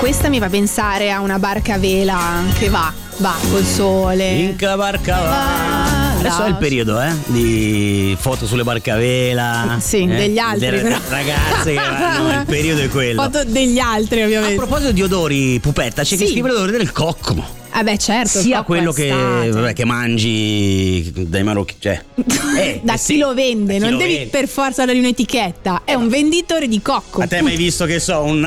Questa mi fa pensare a una barca a vela che va col sole. Inca barca va. Adesso è il periodo di foto sulle barche a vela. Sì, degli altri. Delle ragazze che vanno, il periodo è quello. Foto degli altri, ovviamente. A proposito di odori, Pupetta, c'è chi scrive l'odore del cocco. Certo. Sia quello che mangi dai marocchi, cioè da chi lo vende, non devi per forza dare un'etichetta, è un venditore di cocco. A te hai mai visto che un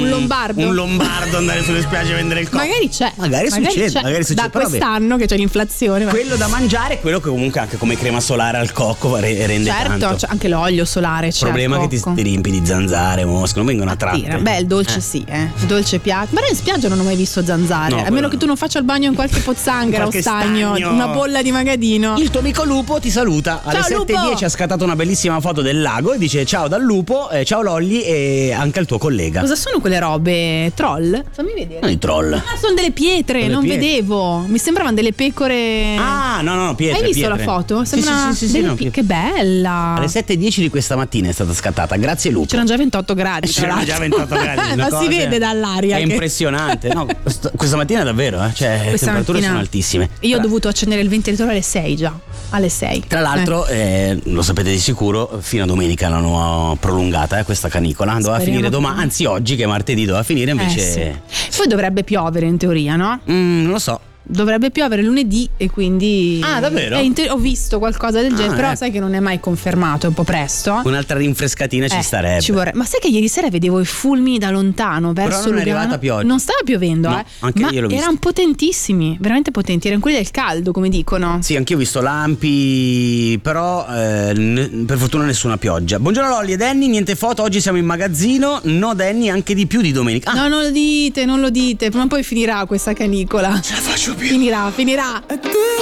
lombardo andare sulle spiagge a vendere il cocco? Magari c'è. Magari succede. Da quest'anno che c'è l'inflazione. Quello da mangiare è quello che comunque anche come crema solare al cocco rende tanto. C'è anche l'olio solare. Il problema è che ti riempi di zanzare, mosche, non vengono a tratte. Beh, il dolce sì, il dolce piace. Ma in spiaggia non ho mai visto zanzare, a meno che tu non faccia il bagno in qualche pozzanghera o stagno, una bolla di magadino. Il tuo amico Lupo ti saluta. Alle 7:10 ha scattato una bellissima foto del lago e dice ciao dal lupo, ciao Lolli e anche al tuo collega. Cosa sono quelle robe? Troll? Fammi vedere. Non i troll. Sono delle pietre, non vedevo. Mi sembravano delle pecore. No, pietre. Hai visto la foto? Sembra sì. Che bella. Alle 7:10 di questa mattina è stata scattata. Grazie Lupo. C'erano già 28 gradi. Ma si vede dall'aria. È impressionante. No, questa mattina davvero, cioè le temperature sono altissime. Io ho dovuto accendere il ventilatore alle 6 già. Alle 6. Tra l'altro, lo sapete di sicuro, fino a domenica l'hanno prolungata questa canicola. Doveva finire domani, anzi oggi che è martedì doveva finire, invece. Sì. Poi dovrebbe piovere in teoria, no? Non lo so. Dovrebbe piovere lunedì e quindi davvero? Ho visto qualcosa del genere, però sai che non è mai confermato, è un po' presto. Un'altra rinfrescatina ci starebbe. Ci vorrebbe. Ma sai che ieri sera vedevo i fulmini da lontano verso Lugano? Però non è arrivata pioggia. Non stava piovendo, anche ma io l'ho visto. Erano potentissimi, veramente potenti, erano quelli del caldo, come dicono. Sì, anch'io ho visto lampi, però per fortuna nessuna pioggia. Buongiorno Lolli e Danny, niente foto, oggi siamo in magazzino. No Danny, anche di più di domenica. No, non lo dite, prima o poi finirà questa canicola. Ce la faccio più. Finirà.